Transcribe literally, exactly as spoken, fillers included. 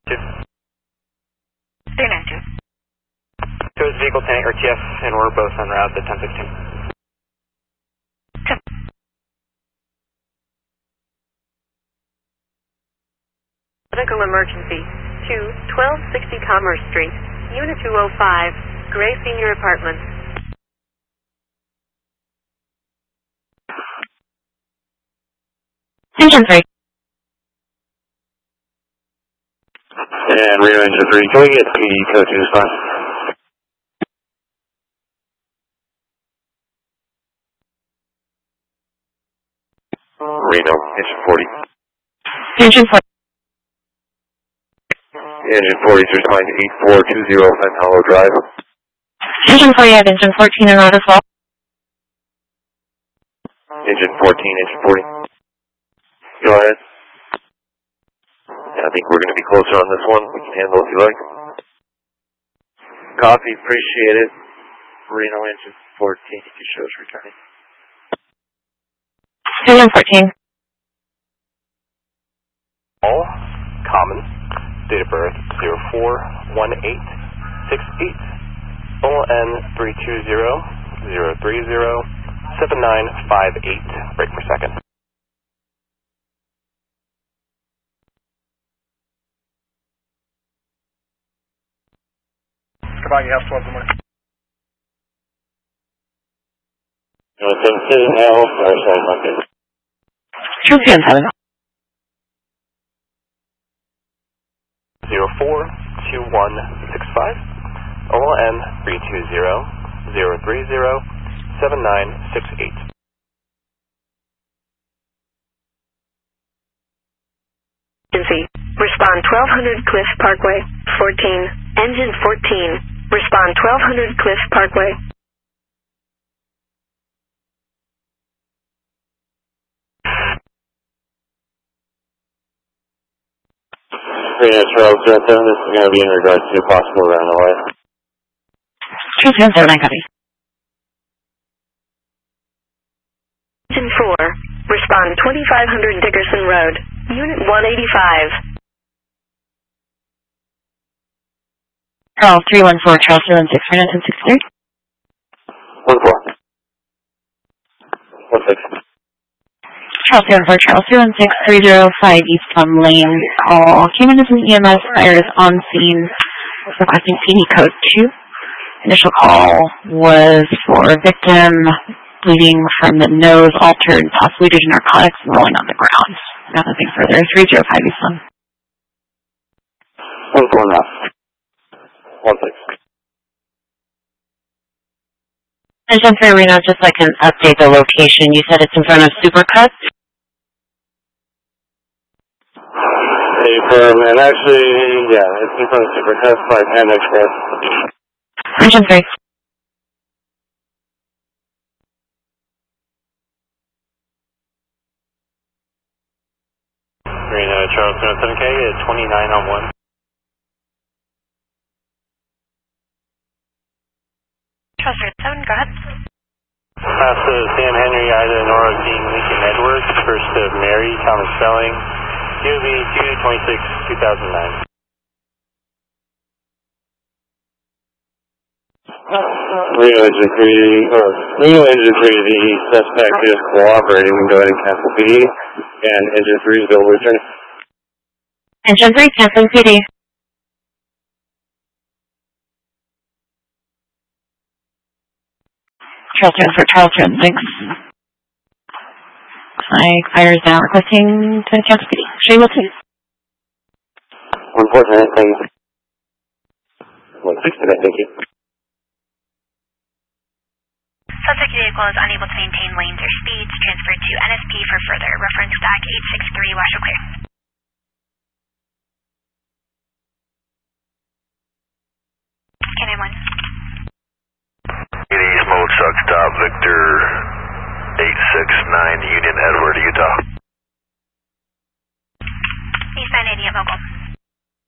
Two. three nine two. Shows vehicle tank R T F, and we're both en route to ten sixteen. Ten. Medical emergency. two, twelve sixty Commerce Street, Unit two oh five, Gray Senior Apartments. Engine three. And Reno Engine three, can we get P D code two spot? Reno, Engine forty. Engine four. Engine forty is responding to eight four two zero Fen Hollow Drive. Engine four, you have engine fourteen en route as well. Engine fourteen, Engine forty. Go ahead. I think we're going to be closer on this one. We can handle it if you like. Copy, appreciate it. Reno Engine fourteen, it shows returning. Engine fourteen. All common. Date of birth zero four one eight six eight. O N three two zero zero three zero seven nine five eight. Break per second. Goodbye, you have twelve in the morning. You want to say now? Or sorry, okay. Two P M seven. Zero four two one six five. O N three two zero zero three zero seven nine six eight. Emergency. Respond twelve hundred Cliff Parkway. fourteen. Engine fourteen. Respond twelve hundred Cliff Parkway. Reno Charles Johnson, this is going to be in regards to a possible runaway. Two P M seven, I copy. Engine four. Respond twenty-five hundred Dickerson Road. Unit one eighty-five. Charles three one four, Charles three one six, Reno ten six three. One four. One six. Charles three one four, Charles three one six, three zero five East Plum Lane. Call came in as an E M S, fire is on scene, requesting P D code two. Initial call was for a victim bleeding from the nose, altered, possibly due to narcotics, and rolling on the ground. Nothing further. three zero five East Plum. One four enough. One six. Engine three, Reno, just so I can update the location. You said it's in front of Supercuts? Hey, firm, and actually, yeah, it's in front of Supercuts by Panda Express. Engine three. Reno Charles two one seven K at twenty-nine on one. Charles three one seven, go ahead. Pass to Sam Henry, Ida, Nora, Dean, Lincoln, Edwards. First of Mary, Thomas Spelling. U V two twenty-six two thousand nine. Reno Engine three, or Reno Engine three, the suspect is cooperating. We can go ahead and cancel P D, and Engine three is available return. Engine three, canceling P D. Charles two one four, Charles two one six. Like fire is now requesting to cancel P D. Show you will please. One four, thank you. One six, thank you. Subject vehicle is unable to maintain lanes or speeds. Transferred to N S P for further. Reference stack eight six three, Washoe clear. Can I one? East Smoke Suck Stop Victor eight six nine Union Edward, Utah. East nine eighty at Mogul.